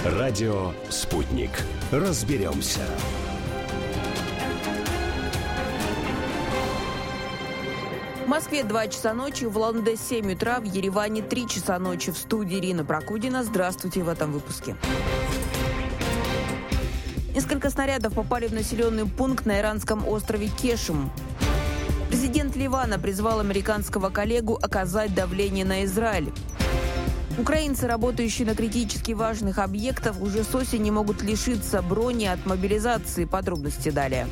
Радио «Спутник». Разберемся. В Москве 2 часа ночи, в Лондоне 7 утра, в Ереване 3 часа ночи. В студии Ирина Прокудина. Здравствуйте в этом выпуске. Несколько снарядов попали в населенный пункт на иранском острове Кешим. Президент Ливана призвал американского коллегу оказать давление на Израиль. Украинцы, работающие на критически важных объектах, уже с осени могут лишиться брони от мобилизации. Подробности далее.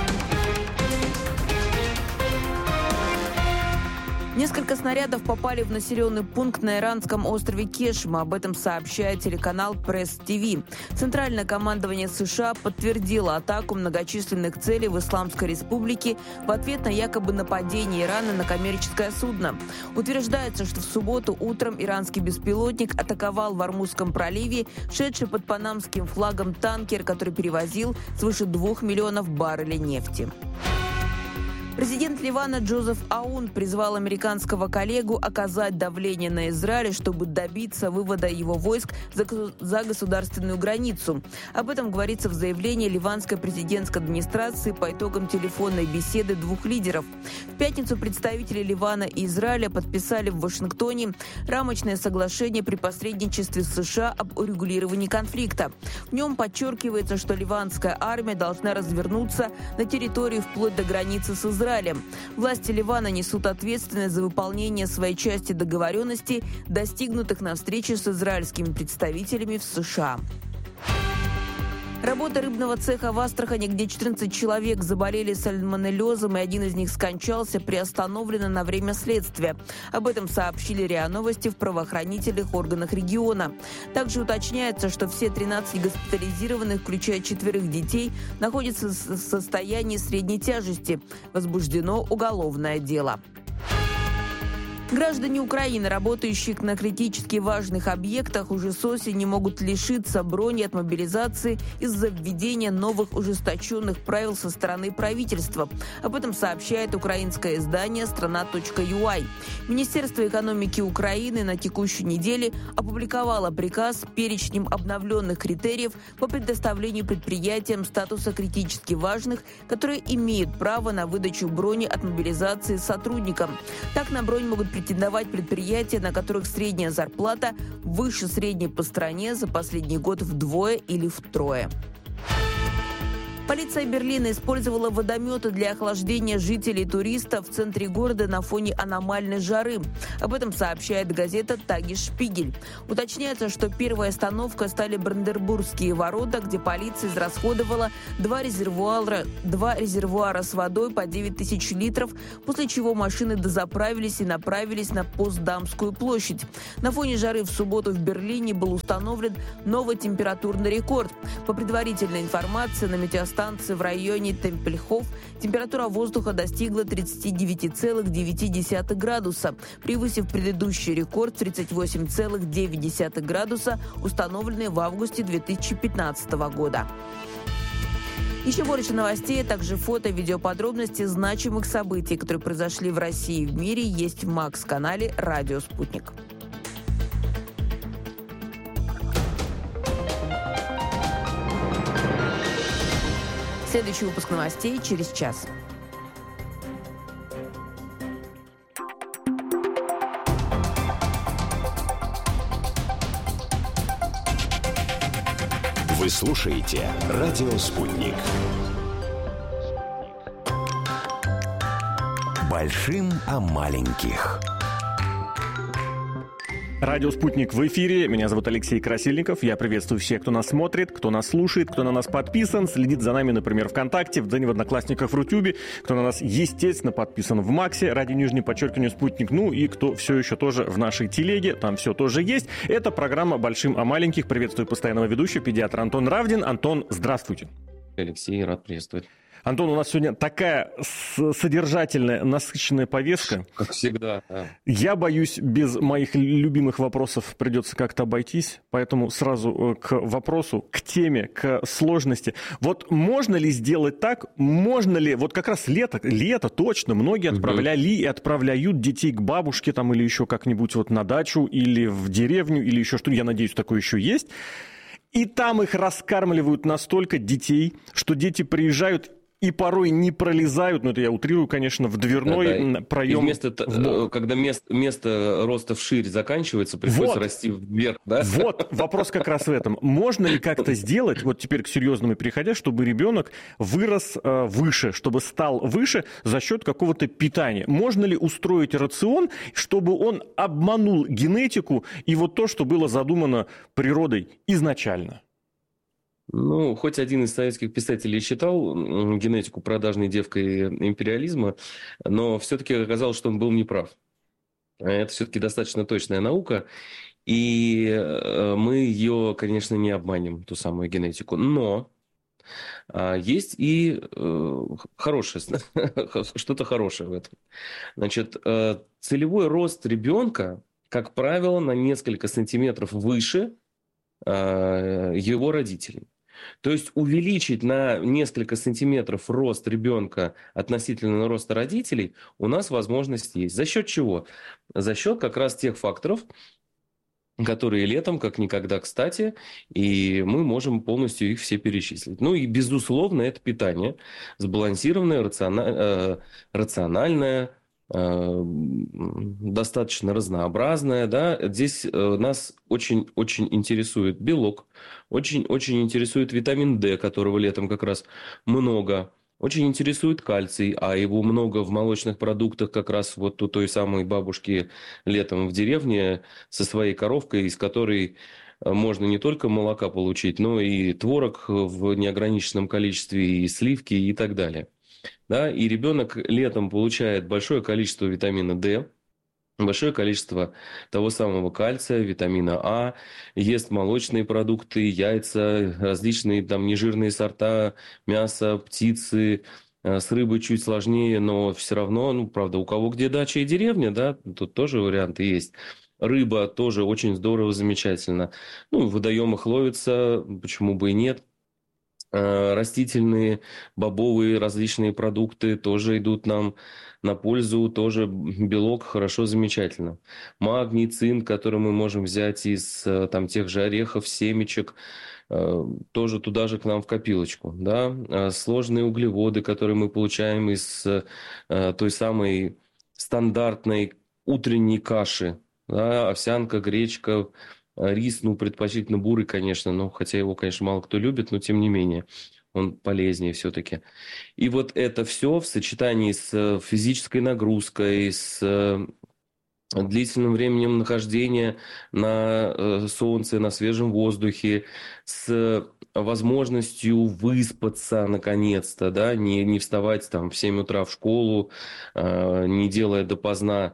Несколько снарядов попали в населенный пункт на иранском острове Кешим. Об этом сообщает телеканал Пресс-ТВ. Центральное командование США подтвердило атаку многочисленных целей в Исламской Республике в ответ на якобы нападение Ирана на коммерческое судно. Утверждается, что в субботу утром иранский беспилотник атаковал в Ормузском проливе шедший под панамским флагом танкер, который перевозил свыше 2 миллионов баррелей нефти. Президент Ливана Джозеф Аун призвал американского коллегу оказать давление на Израиль, чтобы добиться вывода его войск за государственную границу. Об этом говорится в заявлении ливанской президентской администрации по итогам телефонной беседы двух лидеров. В пятницу представители Ливана и Израиля подписали в Вашингтоне рамочное соглашение при посредничестве США об урегулировании конфликта. В нем подчеркивается, что ливанская армия должна развернуться на территории вплоть до границы с Израилем. Власти Ливана несут ответственность за выполнение своей части договоренностей, достигнутых на встрече с израильскими представителями в США. Работа рыбного цеха в Астрахани, где 14 человек заболели сальмонеллезом, и один из них скончался, приостановлена на время следствия. Об этом сообщили РИА Новости в правоохранительных органах региона. Также уточняется, что все 13 госпитализированных, включая 4 детей, находятся в состоянии средней тяжести. Возбуждено уголовное дело. Граждане Украины, работающие на критически важных объектах, уже с осени могут лишиться брони от мобилизации из-за введения новых ужесточенных правил со стороны правительства. Об этом сообщает украинское издание «Страна.ua». Министерство экономики Украины на текущей неделе опубликовало приказ с перечнем обновленных критериев по предоставлению предприятиям статуса критически важных, которые имеют право на выдачу брони от мобилизации сотрудникам. Так на бронь могут претендовать предприятия, на которых средняя зарплата выше средней по стране за последний год вдвое или втрое. Полиция Берлина использовала водометы для охлаждения жителей и туристов в центре города на фоне аномальной жары. Об этом сообщает газета «Тагес-Шпигель». Уточняется, что первой остановкой стали Бранденбургские ворота, где полиция израсходовала два резервуара с водой по 9 тысяч литров, после чего машины дозаправились и направились на Постдамскую площадь. На фоне жары в субботу в Берлине был установлен новый температурный рекорд. По предварительной информации, на метеостанции в районе Темпельхоф температура воздуха достигла 39,9 градуса, превысив предыдущий рекорд 38,9 градуса, установленный в августе 2015 года. Еще больше новостей, а также фото и видеоподробности значимых событий, которые произошли в России и в мире, есть в Макс-канале «Радио Спутник». Следующий выпуск новостей через час. Вы слушаете «Радио Спутник». Большим о маленьких. Радио «Спутник» в эфире. Меня зовут Алексей Красильников. Я приветствую всех, кто нас смотрит, кто нас слушает, кто на нас подписан, следит за нами, например, ВКонтакте, в Дзене, в Одноклассниках, в Рутюбе, кто на нас, естественно, подписан в Максе, _Спутник, ну и кто все еще тоже в нашей телеге, там все тоже есть. Это программа «Большим о маленьких». Приветствую постоянного ведущего, педиатра Антон Равдин. Антон, здравствуйте. Алексей, рад приветствовать. Антон, у нас сегодня такая содержательная, насыщенная повестка. Как всегда, да. Я боюсь, без моих любимых вопросов придется как-то обойтись, поэтому сразу к вопросу, к теме, к сложности. Вот можно ли сделать так, можно ли, вот как раз лето точно, многие отправляли и отправляют детей к бабушке там или еще как-нибудь вот на дачу или в деревню или еще что-то, я надеюсь, такое еще есть. И там их раскармливают настолько детей, что дети приезжают и порой не пролезают, ну это я утрирую, конечно, в дверной проем. И когда место роста вширь заканчивается, приходится расти вверх, да? Вот, вопрос как раз в этом. Можно ли как-то сделать, вот теперь к серьезному переходя, чтобы ребенок вырос выше, чтобы стал выше за счет какого-то питания? Можно ли устроить рацион, чтобы он обманул генетику и вот то, что было задумано природой изначально? Ну, хоть один из советских писателей считал генетику продажной девкой империализма, но все-таки оказалось, что он был неправ. Это все-таки достаточно точная наука, и мы ее, конечно, не обманем, ту самую генетику. Но есть и хорошее, что-то хорошее в этом. Значит, целевой рост ребенка, как правило, на несколько сантиметров выше его родителей. То есть увеличить на несколько сантиметров рост ребенка относительно роста родителей у нас возможность есть. За счет чего? За счет как раз тех факторов, которые летом как никогда кстати, и мы можем полностью их все перечислить. Ну и, безусловно, это питание. Сбалансированное, рациональное, достаточно разнообразная, да, здесь нас очень-очень интересует белок, очень-очень интересует витамин D, которого летом как раз много, очень интересует кальций, а его много в молочных продуктах как раз вот у той самой бабушки летом в деревне со своей коровкой, из которой можно не только молока получить, но и творог в неограниченном количестве, и сливки и так далее. Да, и ребенок летом получает большое количество витамина D, большое количество того самого кальция, витамина А, ест молочные продукты, яйца, различные там нежирные сорта мяса, птицы. С рыбой чуть сложнее, но все равно, ну, правда, у кого где дача и деревня, да, тут тоже варианты есть. Рыба тоже очень здорово, замечательно. Ну, в водоемах ловится, почему бы и нет. Растительные, бобовые различные продукты тоже идут нам на пользу, тоже белок хорошо, замечательно. Магний, цинк, который мы можем взять из там, тех же орехов, семечек, тоже туда же к нам в копилочку. Да? Сложные углеводы, которые мы получаем из той самой стандартной утренней каши. Да? Овсянка, гречка, рис, ну, предпочтительно бурый, конечно, но хотя его, конечно, мало кто любит, но тем не менее, он полезнее все-таки. И вот это все в сочетании с физической нагрузкой, с длительным временем нахождения на солнце, на свежем воздухе, с возможностью выспаться наконец-то, да, не вставать там в 7 утра в школу, не делая допоздна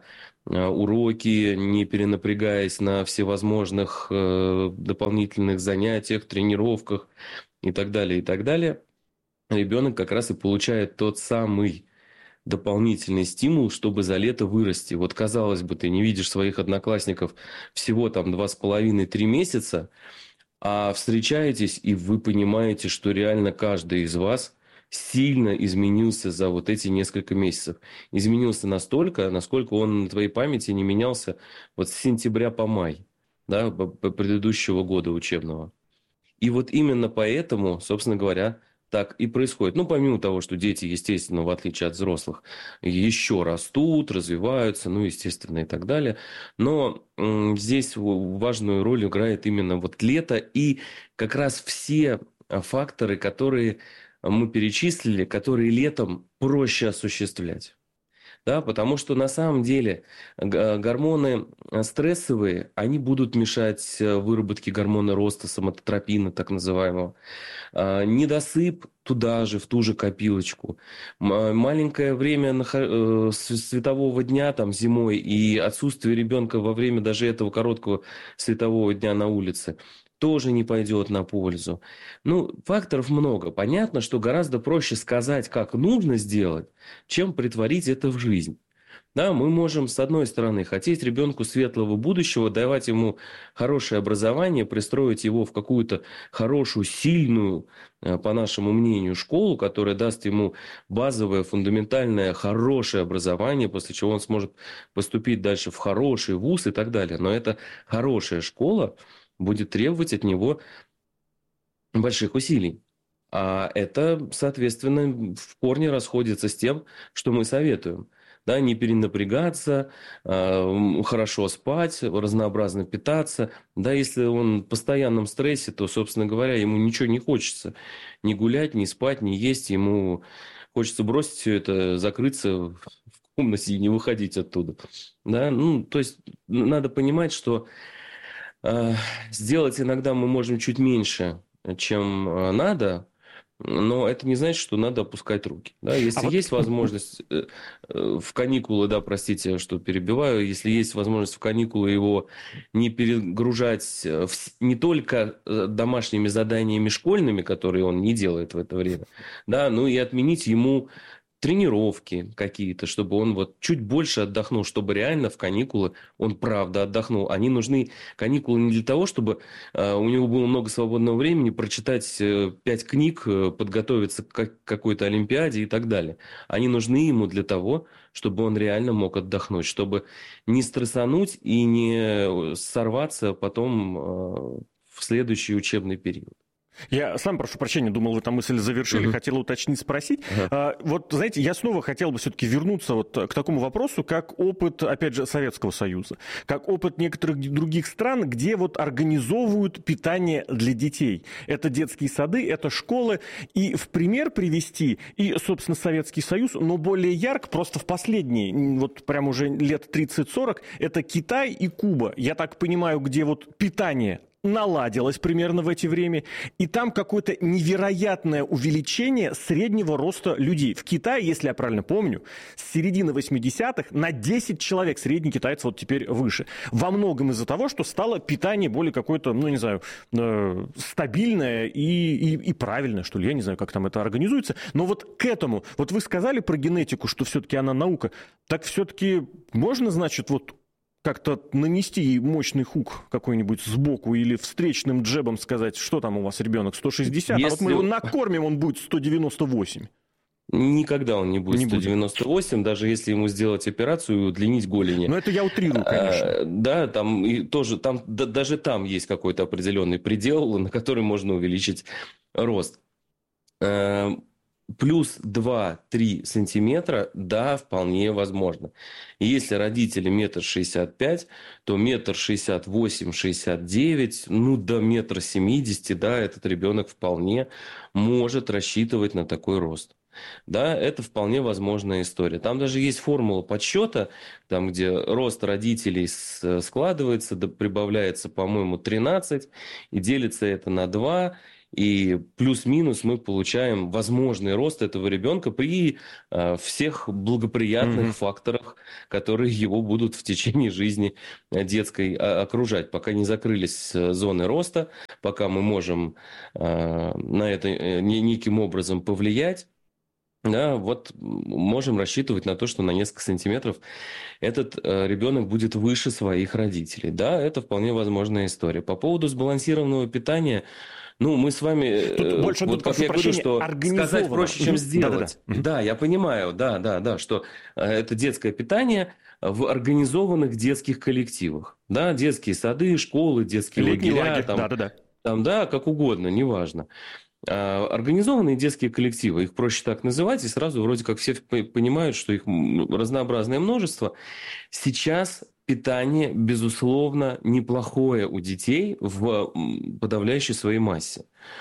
уроки, не перенапрягаясь на всевозможных дополнительных занятиях, тренировках и так далее, ребенок как раз и получает тот самый дополнительный стимул, чтобы за лето вырасти. Вот, казалось бы, ты не видишь своих одноклассников всего там 2,5-3 месяца, а встречаетесь, и вы понимаете, что реально каждый из вас сильно изменился за вот эти несколько месяцев. Изменился настолько, насколько он на твоей памяти не менялся вот с сентября по май, да, предыдущего года учебного. И вот именно поэтому, собственно говоря, так и происходит. Ну, помимо того, что дети, естественно, в отличие от взрослых, еще растут, развиваются, ну, естественно, и так далее. Но здесь важную роль играет именно вот лето и как раз все факторы, которые мы перечислили, которые летом проще осуществлять. Да, потому что на самом деле гормоны стрессовые, они будут мешать выработке гормона роста, соматотропина, так называемого. Недосып туда же, в ту же копилочку. Маленькое время светового дня там, зимой и отсутствие ребенка во время даже этого короткого светового дня на улице тоже не пойдет на пользу. Ну, факторов много. Понятно, что гораздо проще сказать, как нужно сделать, чем притворить это в жизнь. Да, мы можем, с одной стороны, хотеть ребенку светлого будущего, давать ему хорошее образование, пристроить его в какую-то хорошую, сильную, по нашему мнению, школу, которая даст ему базовое, фундаментальное, хорошее образование, после чего он сможет поступить дальше в хороший вуз и так далее. Но эта хорошая школа будет требовать от него больших усилий. А это, соответственно, в корне расходится с тем, что мы советуем. Да, не перенапрягаться, хорошо спать, разнообразно питаться. Да, если он в постоянном стрессе, то, собственно говоря, ему ничего не хочется. Ни гулять, ни спать, ни есть. Ему хочется бросить все это, закрыться в комнате и не выходить оттуда. Да, то есть надо понимать, что сделать иногда мы можем чуть меньше, чем надо, но это не значит, что надо опускать руки. Да? Если есть возможность в каникулы, да, простите, что перебиваю, если есть возможность в каникулы его не перегружать не только домашними заданиями школьными, которые он не делает в это время, да, но и отменить ему тренировки какие-то, чтобы он вот чуть больше отдохнул, чтобы реально в каникулы он правда отдохнул. Они нужны, каникулы, не для того, чтобы у него было много свободного времени прочитать 5 книг, подготовиться к какой-то олимпиаде и так далее. Они нужны ему для того, чтобы он реально мог отдохнуть, чтобы не стрессануть и не сорваться потом в следующий учебный период. Я сам, прошу прощения, думал, вы там мысль завершили, хотел уточнить, спросить. Вот, знаете, я снова хотел бы все-таки вернуться вот к такому вопросу, как опыт, опять же, Советского Союза, как опыт некоторых других стран, где вот организовывают питание для детей. Это детские сады, это школы. И в пример привести и, собственно, Советский Союз, но более ярко, просто в последние, вот прям уже лет 30-40, это Китай и Куба. Я так понимаю, где вот питание наладилось примерно в эти время, и там какое-то невероятное увеличение среднего роста людей. В Китае, если я правильно помню, с середины 80-х на 10 человек средний китаец вот теперь выше. Во многом из-за того, что стало питание более какое-то, ну, не знаю, стабильное и правильное, что ли. Я не знаю, как там это организуется. Но вот к этому, вот вы сказали про генетику, что все-таки она наука, так все-таки можно, значит, вот как-то нанести ей мощный хук какой-нибудь сбоку или встречным джебом сказать, что там у вас ребенок 160, а вот мы его накормим, он будет 198. Никогда он не будет 198, даже если ему сделать операцию и удлинить голени. Но это я утрирую, конечно. Да, там и тоже, там, даже там есть какой-то определенный предел, на который можно увеличить рост. Плюс 2-3 сантиметра, да, вполне возможно. И если родители 1,65 м, то 1,68-1,69 м, ну, до 1,70 м, да, этот ребенок вполне может рассчитывать на такой рост. Да, это вполне возможная история. Там даже есть формула подсчета, там, где рост родителей складывается, прибавляется, по-моему, 13, и делится это на 2, и плюс-минус мы получаем возможный рост этого ребенка при всех благоприятных факторах, которые его будут в течение жизни детской окружать. Пока не закрылись зоны роста, пока мы можем на это неким образом повлиять, да, вот можем рассчитывать на то, что на несколько сантиметров этот ребенок будет выше своих родителей. Да, это вполне возможная история. По поводу сбалансированного питания, ну, мы с вами, тут больше, вот как я говорю, что сказать проще, чем сделать. Да, я понимаю, да, что это детское питание в организованных детских коллективах. Да, детские сады, школы, детские лагеря. Там, да, как угодно, неважно. Организованные детские коллективы, их проще так называть, и сразу вроде как все понимают, что их разнообразное множество. Сейчас питание, безусловно, неплохое у детей в подавляющей своей массе.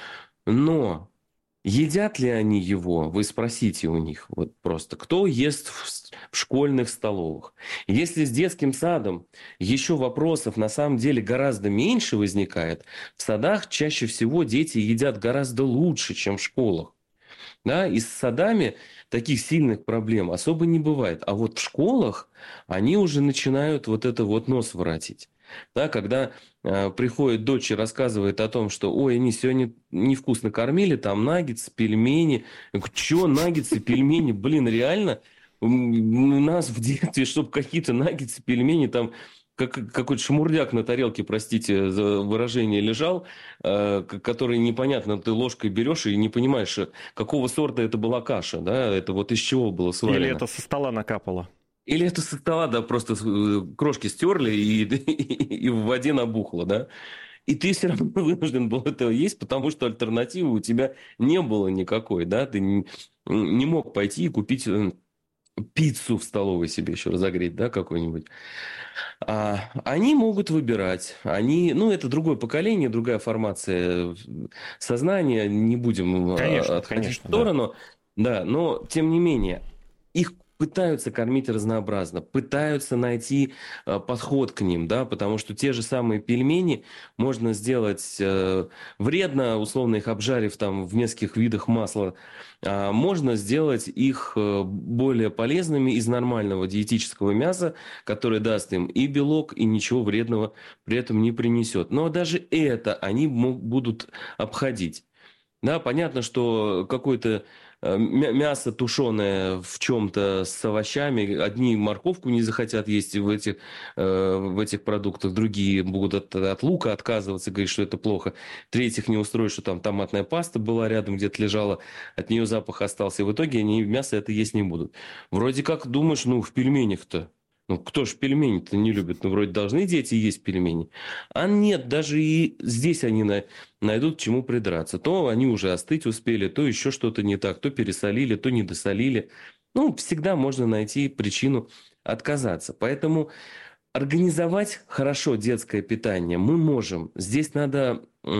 Но едят ли они его, вы спросите у них, вот просто, кто ест в школьных столовых. Если с детским садом еще вопросов на самом деле гораздо меньше возникает, в садах чаще всего дети едят гораздо лучше, чем в школах. Да, и с садами таких сильных проблем особо не бывает. А вот в школах они уже начинают вот это вот нос воротить. Да, когда приходит дочь и рассказывает о том, что ой, они сегодня невкусно кормили, там наггетсы, пельмени. Я говорю, что наггетсы, пельмени? Блин, реально? У нас в детстве, чтобы какие-то наггетсы, пельмени, там какой-то шмурдяк на тарелке, простите за выражение, лежал, который непонятно, ты ложкой берешь и не понимаешь, какого сорта это была каша, да, это вот из чего было сварено. Или это со стола накапало. Или это со стола, да, просто крошки стерли и в воде набухло, да. и ты все равно вынужден был этого есть, потому что альтернативы у тебя не было никакой, да, ты не мог пойти и купить пиццу в столовой себе еще разогреть, да, какой-нибудь. Они могут выбирать. Ну, это другое поколение, другая формация сознания. Не будем отходить в сторону. Да, но, тем не менее, их пытаются кормить разнообразно, пытаются найти подход к ним, да, потому что те же самые пельмени можно сделать вредно, условно их обжарив там в нескольких видах масла, можно сделать их более полезными из нормального диетического мяса, которое даст им и белок, и ничего вредного при этом не принесет. Но даже это они будут обходить. Да, понятно, что какое-то мясо тушеное в чем-то с овощами, одни морковку не захотят есть в этих продуктах, другие будут от лука отказываться, говорить, что это плохо. Третьих не устроит, что там томатная паста была рядом, где-то лежала, от нее запах остался. И в итоге они мясо это есть не будут. Вроде как думаешь, в пельменях-то. Кто ж пельмени-то не любит? Вроде должны дети есть пельмени. А нет, даже и здесь они найдут к чему придраться. То они уже остыть успели, то еще что-то не так, то пересолили, то недосолили. Всегда можно найти причину отказаться. Поэтому организовать хорошо детское питание мы можем. Здесь надо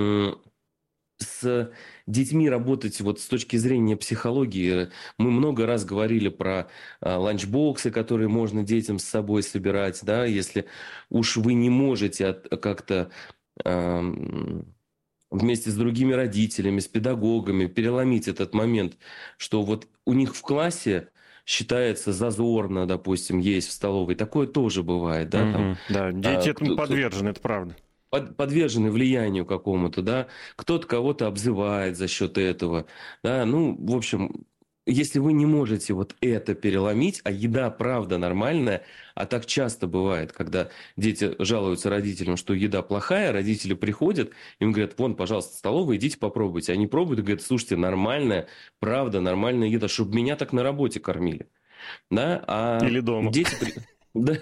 с детьми работать с точки зрения психологии. Мы много раз говорили про ланчбоксы, которые можно детям с собой собирать. Да? Если уж вы не можете как-то вместе с другими родителями, с педагогами переломить этот момент, что у них в классе считается зазорно, допустим, есть в столовой. Такое тоже бывает. Да, да, дети этому подвержены, это правда. Подвержены влиянию какому-то, да, кто-то кого-то обзывает за счет этого, да, в общем, если вы не можете это переломить, а еда правда нормальная, а так часто бывает, когда дети жалуются родителям, что еда плохая, родители приходят, им говорят, вон, пожалуйста, столовая, идите попробуйте, они пробуют и говорят, слушайте, нормальная, правда, нормальная еда, чтобы меня так на работе кормили, да, или дома. Дети... Да,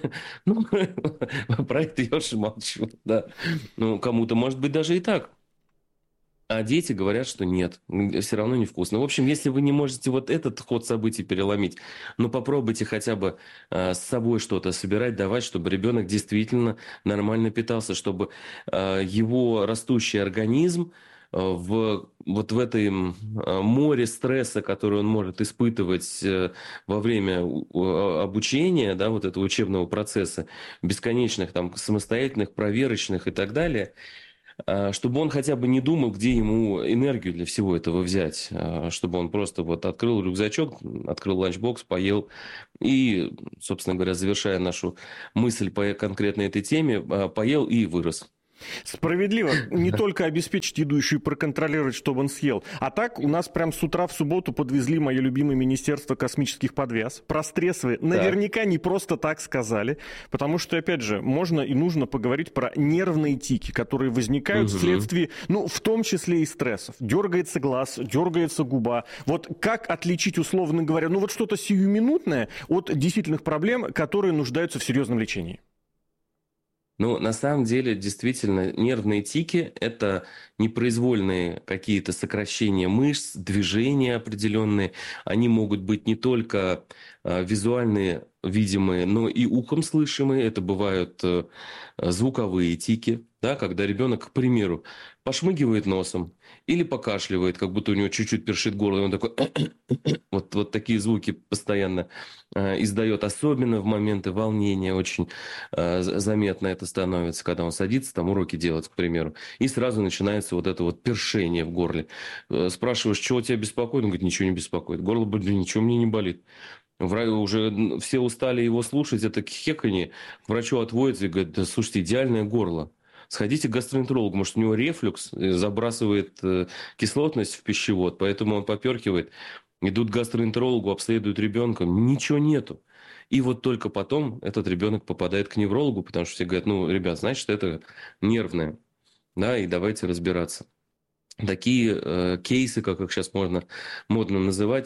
про это я уж молчу, да. Кому-то, может быть, даже и так. А дети говорят, что нет, все равно невкусно. В общем, если вы не можете этот ход событий переломить, попробуйте хотя бы с собой что-то собирать, давать, чтобы ребенок действительно нормально питался, чтобы его растущий организм в этом море стресса, который он может испытывать во время обучения, да, этого учебного процесса, бесконечных самостоятельных, проверочных и так далее, чтобы он хотя бы не думал, где ему энергию для всего этого взять, чтобы он просто открыл рюкзачок, открыл ланчбокс, поел и, собственно говоря, завершая нашу мысль по конкретно этой теме, поел и вырос. Справедливо. Не только обеспечить еду, еще и проконтролировать, чтобы он съел. А так у нас прям с утра в субботу подвезли мое любимое Министерство космических подвяз. Про стрессовые наверняка не просто так сказали, потому что, опять же, можно и нужно поговорить про нервные тики, которые возникают вследствие, в том числе и стрессов. Дергается глаз, дергается губа. Как отличить, условно говоря, что-то сиюминутное от действительных проблем, которые нуждаются в серьезном лечении? На самом деле, действительно, нервные тики – это непроизвольные какие-то сокращения мышц, движения определенные. Они могут быть не только визуальные, видимые, но и ухом слышимые. Это бывают звуковые тики, да, когда ребенок, к примеру, пошмыгивает носом или покашливает, как будто у него чуть-чуть першит горло, и он такой вот такие звуки постоянно издает, особенно в моменты волнения очень заметно это становится, когда он садится там уроки делать, к примеру, и сразу начинается это першение в горле. Спрашиваешь, что тебя беспокоит? Он говорит, ничего не беспокоит. Горло, ничего мне не болит. Уже все устали его слушать, это хеканье. К врачу отводится и говорит, да слушайте, идеальное горло. Сходите к гастроэнтерологу, может, у него рефлюкс, забрасывает кислотность в пищевод, поэтому он поперхивает. Идут к гастроэнтерологу, обследуют ребенка, ничего нету. И только потом этот ребенок попадает к неврологу, потому что все говорят, ребят, значит, это нервное. Да, и давайте разбираться. Такие кейсы, как их сейчас модно называть,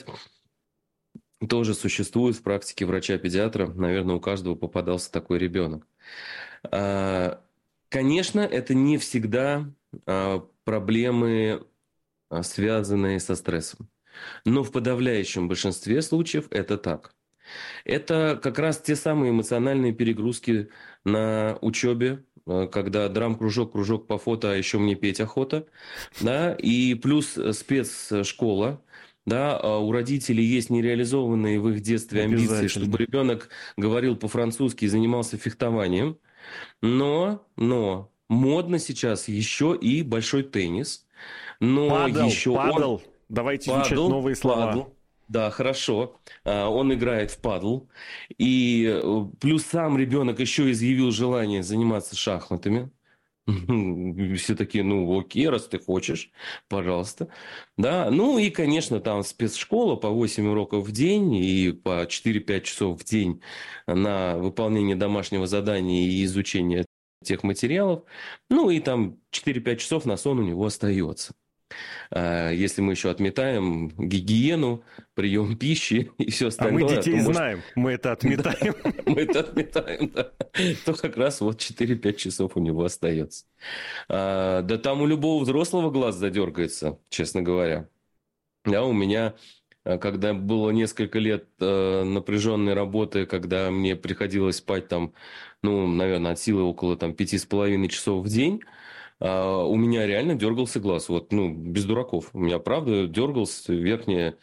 тоже существуют в практике врача-педиатра. Наверное, у каждого попадался такой ребенок. Конечно, это не всегда проблемы, связанные со стрессом. Но в подавляющем большинстве случаев это так. Это как раз те самые эмоциональные перегрузки на учебе, когда драм-кружок, кружок по фото, а еще мне петь охота, да, и плюс спецшкола, да, а у родителей есть нереализованные в их детстве амбиции, чтобы ребенок говорил по-французски и занимался фехтованием, но модно сейчас еще и большой теннис, но еще падл. Давайте изучать новые слова. Падл. Да, хорошо. Он играет в падл. И плюс сам ребенок еще изъявил желание заниматься шахматами. Все такие, ну, окей, раз ты хочешь, пожалуйста. Да, ну и, конечно, там спецшкола по 8 уроков в день и по 4-5 часов в день на выполнение домашнего задания и изучение тех материалов. Ну и там 4-5 часов на сон у него остается. Если мы еще отметаем гигиену, прием пищи и все остальное. А мы детей знаем, мы это отметаем. Мы это отметаем, да. То как раз вот 4-5 часов у него остается. Да там у любого взрослого глаз задергается, честно говоря. Да, у меня, когда было несколько лет напряженной работы, когда мне приходилось спать там, ну, наверное, от силы около там 5,5 часов в день, у меня реально дергался глаз. Вот, ну, без дураков. У меня, правда, дергался верхняя...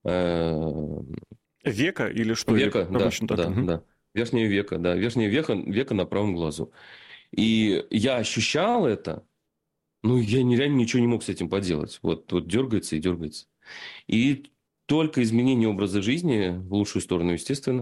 Века или что? Века, да. Верхнее веко, да. Верхнее веко на правом глазу. И я ощущал это, ну, я реально ничего не мог с этим поделать. Вот дергается и дергается. И только изменение образа жизни, в лучшую сторону, естественно,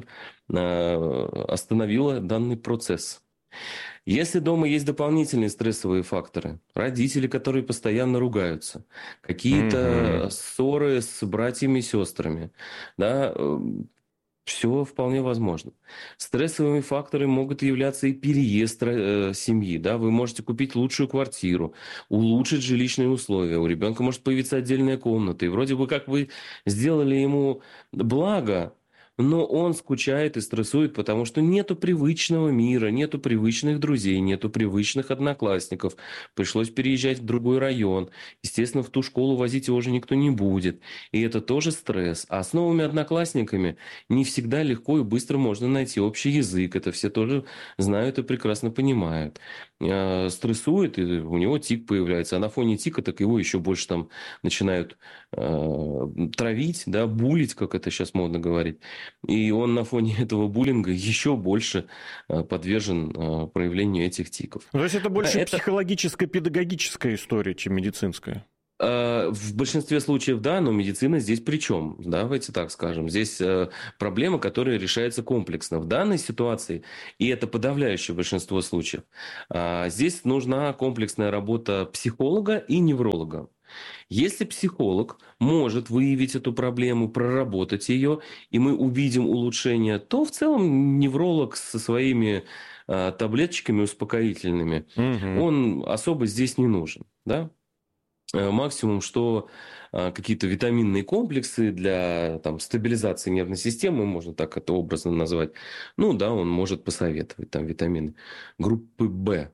остановило данный процесс. Если дома есть дополнительные стрессовые факторы, родители, которые постоянно ругаются, какие-то ссоры с братьями и сестрами, да, все вполне возможно. Стрессовыми факторами могут являться и переезд семьи. Да? Вы можете купить лучшую квартиру, улучшить жилищные условия. У ребенка может появиться отдельная комната. И вроде бы как вы сделали ему благо, но он скучает и стрессует, потому что нету привычного мира, нету привычных друзей, нету привычных одноклассников. Пришлось переезжать в другой район. Естественно, в ту школу возить его уже никто не будет. И это тоже стресс. А с новыми одноклассниками не всегда легко и быстро можно найти общий язык. Это все тоже знают и прекрасно понимают. Стрессует, и у него тик появляется. А на фоне тика так его еще больше там начинают травить, да, булить, как это сейчас модно говорить. И он на фоне этого буллинга еще больше подвержен проявлению этих тиков. То есть это больше психологическая, педагогическая история, чем медицинская? В большинстве случаев, да, но медицина здесь при чем? Давайте так скажем. Здесь проблема, которая решается комплексно. В данной ситуации, и это подавляющее большинство случаев, здесь нужна комплексная работа психолога и невролога. Если психолог может выявить эту проблему, проработать ее, и мы увидим улучшение, то в целом невролог со своими таблеточками успокоительными, он особо здесь не нужен, да? Максимум, что какие-то витаминные комплексы для там, стабилизации нервной системы, можно так это образно назвать, ну да, он может посоветовать там витамины группы В.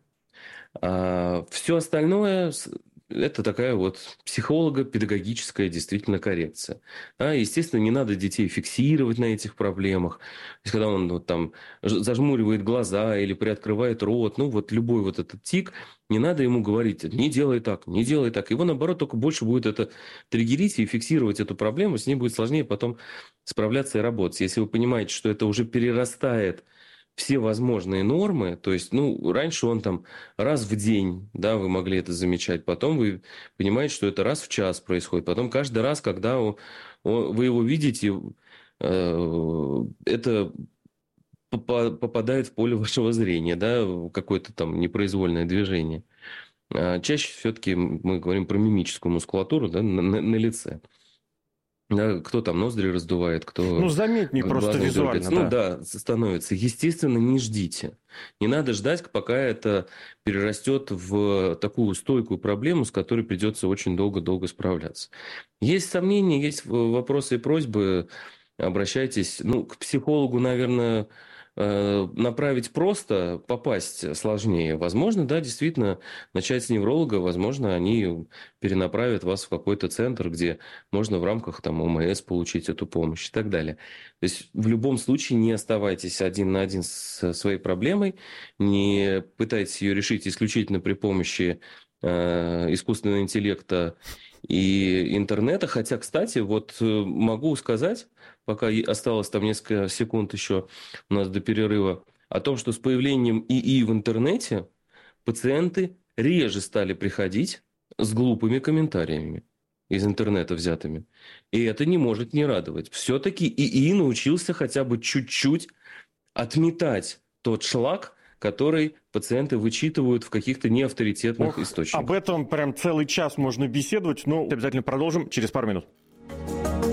Все остальное это такая вот психолого-педагогическая действительно коррекция. Да, естественно, не надо детей фиксировать на этих проблемах. То есть, когда он вот, там зажмуривает глаза или приоткрывает рот, ну вот любой вот этот тик, не надо ему говорить, не делай так, не делай так. Его, наоборот, только больше будет это триггерить и фиксировать эту проблему, с ней будет сложнее потом справляться и работать. Если вы понимаете, что это уже перерастает все возможные нормы, то есть, ну, раньше он там раз в день, да, вы могли это замечать, потом вы понимаете, что это раз в час происходит, потом каждый раз, когда вы его видите, это попадает в поле вашего зрения, да, какое-то там непроизвольное движение. Чаще все-таки мы говорим про мимическую мускулатуру, да, на лице. Да, кто там ноздри раздувает, кто... Ну, заметнее просто визуально. Да. Ну, да, становится. Естественно, не ждите. Не надо ждать, пока это перерастет в такую стойкую проблему, с которой придется очень долго-долго справляться. Есть сомнения, есть вопросы и просьбы, обращайтесь. Ну, к психологу, наверное, направить просто, попасть сложнее. Возможно, да, действительно, начать с невролога, возможно, они перенаправят вас в какой-то центр, где можно в рамках там ОМС получить эту помощь и так далее. То есть в любом случае не оставайтесь один на один со своей проблемой, не пытайтесь ее решить исключительно при помощи искусственного интеллекта и интернета. Хотя, кстати, вот могу сказать, пока осталось там несколько секунд еще у нас до перерыва, о том, что с появлением ИИ в интернете пациенты реже стали приходить с глупыми комментариями из интернета взятыми. И это не может не радовать. Все-таки ИИ научился хотя бы чуть-чуть отметать тот шлак, который пациенты вычитывают в каких-то неавторитетных источниках. Об этом прям целый час можно беседовать, но обязательно продолжим через пару минут.